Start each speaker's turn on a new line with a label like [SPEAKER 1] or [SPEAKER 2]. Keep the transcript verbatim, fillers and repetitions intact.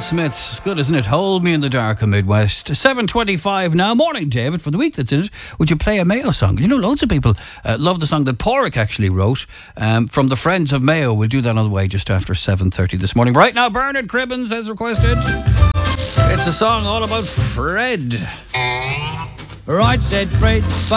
[SPEAKER 1] Smith. It's good, isn't it? Hold Me in the Dark of Midwest. seven twenty-five now. Morning, David. For the week that's in it, would you play a Mayo song? You know, loads of people uh, love the song that Porrick actually wrote um, from the Friends of Mayo. We'll do that on the way just after seven thirty this morning. Right now, Bernard Cribbins has requested. It's a song all about Fred.
[SPEAKER 2] Right, said Fred.